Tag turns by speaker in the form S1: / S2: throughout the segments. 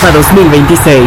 S1: FIFA 2026.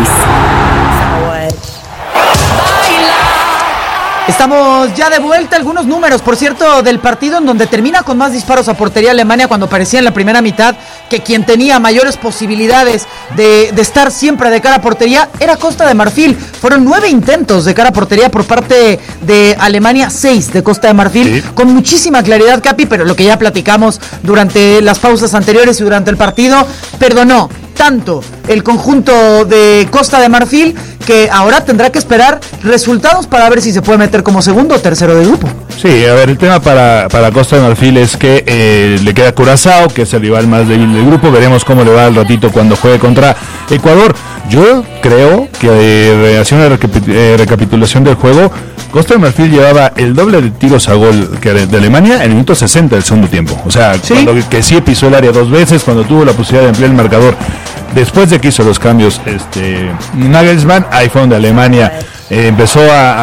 S2: Estamos ya de vuelta. Algunos números, por cierto, del partido en donde termina con más disparos a portería Alemania, cuando parecía en la primera mitad que quien tenía mayores posibilidades de estar siempre de cara a portería era Costa de Marfil. Fueron 9 intentos de cara a portería por parte de Alemania, 6 de Costa de Marfil, sí, con muchísima claridad, Capi, pero lo que ya platicamos durante las pausas anteriores y durante el partido, perdonó tanto el conjunto de Costa de Marfil que ahora tendrá que esperar resultados para ver si se puede meter como segundo o tercero de grupo.
S3: Sí, a ver, el tema para Costa de Marfil es que le queda Curazao, que es el rival más débil del grupo. Veremos cómo le va al ratito cuando juegue contra Ecuador. Yo creo que haciendo una recapitulación del juego, Costa de Marfil llevaba el doble de tiros a gol que de Alemania en el minuto 60 del segundo tiempo. O sea, ¿sí? Que sí pisó el área 2 veces, cuando tuvo la posibilidad de ampliar el marcador. Después de que hizo los cambios Nagelsmann, ahí fue donde Alemania empezó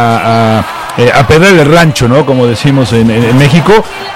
S3: a perder el rancho, ¿no? Como decimos en México.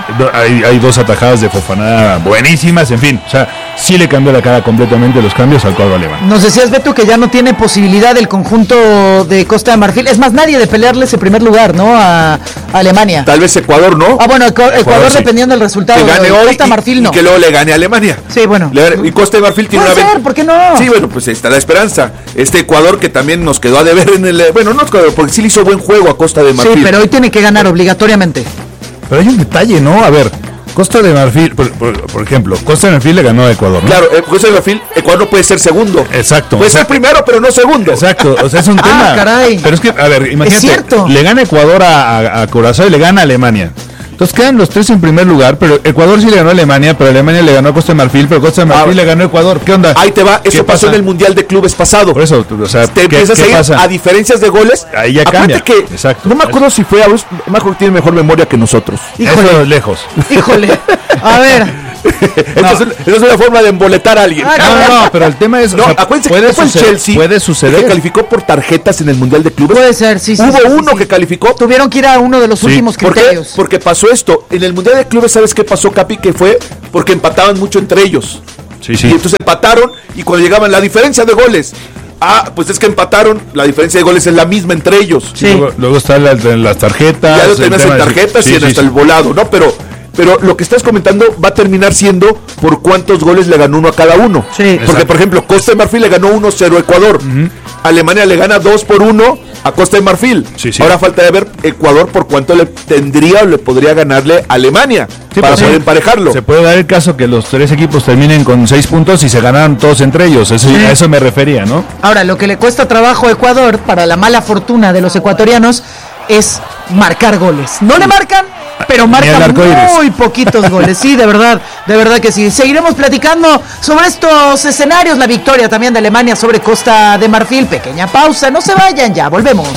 S3: Hay 2 atajadas de Fofana buenísimas, en fin, o sea, sí le cambió la cara completamente los cambios al cuadro alemán.
S2: Nos decías, Beto, que ya no tiene posibilidad el conjunto de Costa de Marfil, es más, nadie de pelearle ese primer lugar, ¿no? A Alemania.
S4: Tal vez Ecuador, ¿no?
S2: Ah, bueno, Ecuador sí, dependiendo del resultado.
S4: Que gane hoy
S2: Costa de Marfil, no.
S4: Y que luego le gane a Alemania.
S2: Sí, bueno.
S4: Y Costa de Marfil tiene una ventaja.
S2: ¿Por qué no?
S4: Sí, bueno, pues está la esperanza. Ecuador que también nos quedó a deber en el... Bueno, no nos quedó, porque sí le hizo buen juego a Costa de Marfil.
S2: Sí, pero hoy tiene que ganar obligatoriamente.
S3: Pero hay un detalle, ¿no? A ver, Costa de Marfil, por ejemplo, Costa de Marfil le ganó a Ecuador, ¿no?
S4: Claro, Costa de Marfil, Ecuador no puede ser segundo.
S3: Exacto.
S4: Puede ser primero, pero no segundo.
S3: Exacto, o sea, es un tema.
S2: Caray.
S3: Pero es que, a ver, imagínate, le gana Ecuador a Curazao y le gana a Alemania. Entonces quedan los 3 en primer lugar, pero Ecuador sí le ganó a Alemania, pero Alemania le ganó a Costa de Marfil, pero Costa de Marfil le ganó a Ecuador. ¿Qué onda?
S4: Ahí te va, eso pasó en el Mundial de Clubes pasado.
S3: Por eso, o sea,
S4: te empiezas a ir
S3: pasa?
S4: A diferencias de goles.
S3: Ahí ya cambia.
S4: Que,
S3: exacto.
S4: No me acuerdo si fue a vos, me acuerdo que tiene mejor memoria que nosotros.
S3: Híjole. Eso lejos.
S2: Híjole. A ver.
S4: Esa es una forma de emboletar a alguien.
S3: No, pero el tema es,
S4: no, acuérdense
S3: puede
S4: que fue el Chelsea,
S3: puede suceder.
S4: Que calificó por tarjetas en el Mundial de Clubes.
S2: Puede ser, sí.
S4: Hubo uno que calificó.
S2: Tuvieron que ir a uno de los últimos criterios.
S4: Porque pasó esto. En el Mundial de Clubes, ¿sabes qué pasó, Capi? Que fue porque empataban mucho entre ellos.
S3: Sí.
S4: Y entonces empataron y cuando llegaban la diferencia de goles. Pues es que empataron, la diferencia de goles es la misma entre ellos.
S3: Sí. Luego están las tarjetas.
S4: Ya lo tenés en tarjetas y hasta el volado, ¿no? Pero lo que estás comentando va a terminar siendo por cuántos goles le ganó uno a cada uno.
S2: Sí.
S4: Porque,
S3: exacto.
S4: por ejemplo, Costa de Marfil le ganó 1-0 a Ecuador. Uh-huh. Alemania le gana 2-1 a Costa de Marfil.
S3: Sí.
S4: Ahora falta de ver Ecuador por cuánto le tendría o le podría ganarle a Alemania para poder emparejarlo.
S3: Se puede dar el caso que los 3 equipos terminen con 6 puntos y se ganaron todos entre ellos. A eso me refería, ¿no?
S2: Ahora, lo que le cuesta trabajo a Ecuador, para la mala fortuna de los ecuatorianos, es marcar goles. No le marcan, pero marcan muy poquitos goles. Sí, de verdad que sí. Seguiremos platicando sobre estos escenarios, la victoria también de Alemania sobre Costa de Marfil. Pequeña pausa, no se vayan, ya volvemos.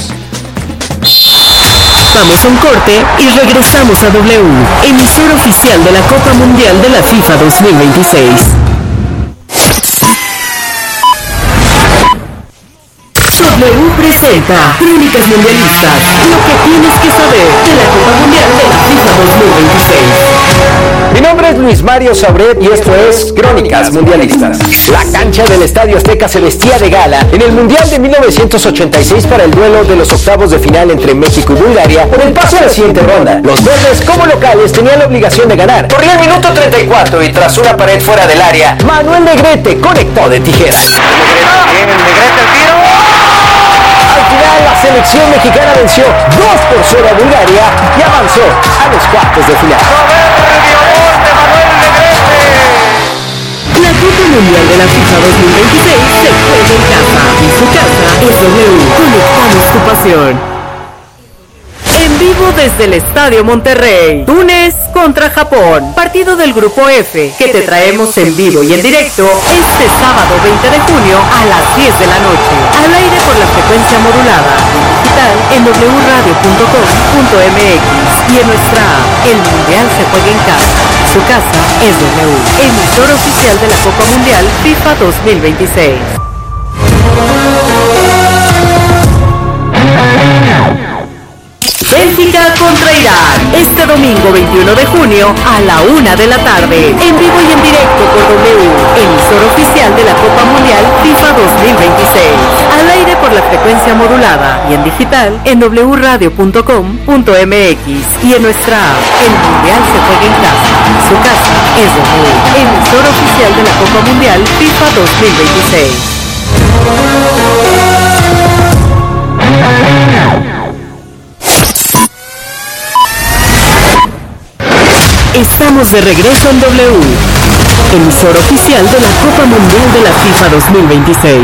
S1: Vamos a un corte y regresamos a W, emisora oficial de la Copa Mundial de la FIFA 2026. W presenta Crónicas Mundialistas, lo que tienes que saber de la Copa Mundial de la FIFA 2026.
S5: Mi nombre es Luis Mario Sabret y esto es Crónicas Mundialistas. La cancha del Estadio Azteca se vestía de gala en el Mundial de 1986 para el duelo de los octavos de final entre México y Bulgaria por el paso a la siguiente ronda. Los verdes, como locales, tenían la obligación de ganar. Corría el minuto 34 y tras una pared fuera del área, Manuel Negrete conectó de tijera. Negrete el tiro. Al final, la selección mexicana venció 2-0 a Bulgaria y avanzó a los cuartos de final.
S1: La Copa Mundial de la FIFA 2026 se juega en casa. Y su casa es W. Conectamos tu pasión. En vivo desde el Estadio Monterrey. Túnez contra Japón. Partido del Grupo F que te traemos en vivo y en directo este sábado 20 de junio a las 10 de la noche. Al aire por la frecuencia modulada. Digital en wradio.com.mx y en nuestra app. El Mundial se juega en casa. Su casa es W. Emisor oficial de la Copa Mundial FIFA 2026. Bélgica contra Irán, este domingo 21 de junio a la 1 de la tarde, en vivo y en directo por W, emisor oficial de la Copa Mundial Mundial FIFA 2026. Al aire por la frecuencia modulada y en digital en wradio.com.mx y en nuestra app. El Mundial se juega en casa. Su casa es W, emisor oficial de la Copa Mundial FIFA 2026. Estamos de regreso en W, emisor oficial de la Copa Mundial de la FIFA 2026.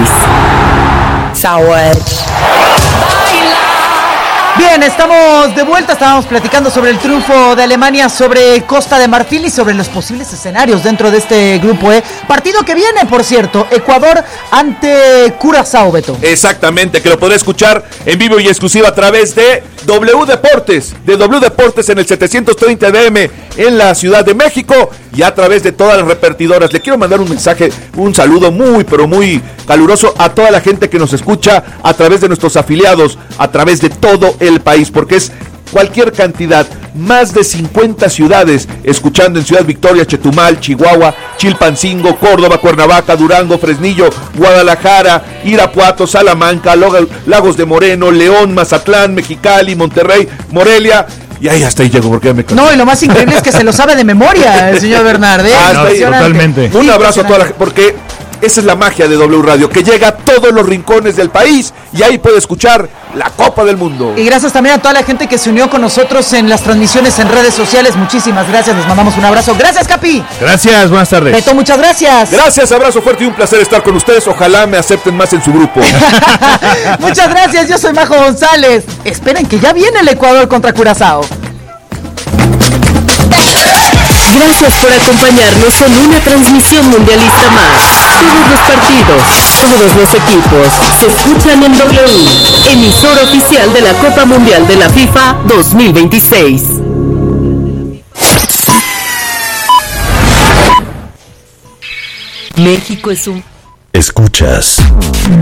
S2: Bien, estamos de vuelta, estábamos platicando sobre el triunfo de Alemania sobre Costa de Marfil y sobre los posibles escenarios dentro de este grupo E. Partido que viene, por cierto, Ecuador ante Curazao, Beto.
S4: Exactamente, que lo podrá escuchar en vivo y exclusiva a través de W Deportes, en el 730 DM en la Ciudad de México y a través de todas las repartidoras. Le quiero mandar un mensaje, un saludo muy, pero muy caluroso a toda la gente que nos escucha a través de nuestros afiliados, a través de todo el país, porque es cualquier cantidad, más de 50 ciudades, escuchando en Ciudad Victoria, Chetumal, Chihuahua, Chilpancingo, Córdoba, Cuernavaca, Durango, Fresnillo, Guadalajara, Irapuato, Salamanca, Lagos de Moreno, León, Mazatlán, Mexicali, Monterrey, Morelia. Y ahí hasta ahí llego porque ya me cansé.
S2: No, y lo más increíble es que se lo sabe de memoria el señor Bernard.
S3: Totalmente.
S4: Un abrazo a toda la gente, porque esa es la magia de W Radio, que llega a todos los rincones del país y ahí puede escuchar la Copa del Mundo.
S2: Y gracias también a toda la gente que se unió con nosotros en las transmisiones en redes sociales. Muchísimas gracias, les mandamos un abrazo. Gracias, Capi.
S3: Gracias, buenas tardes.
S2: Beto, muchas gracias.
S4: Gracias, abrazo fuerte y un placer estar con ustedes. Ojalá me acepten más en su grupo.
S2: Muchas gracias, yo soy Majo González. Esperen que ya viene el Ecuador contra Curazao.
S1: Gracias por acompañarnos en una transmisión mundialista más. Todos los partidos, todos los equipos se escuchan en W, emisor oficial de la Copa Mundial de la FIFA 2026. México es un...
S6: Escuchas